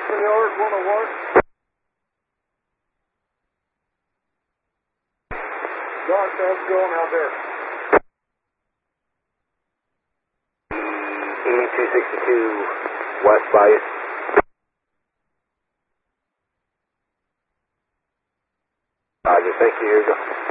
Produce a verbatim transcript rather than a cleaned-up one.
Seven yard, one oh one. Dark, how's it going out there? E two sixty-two, west by you. Roger, thank you, here you go.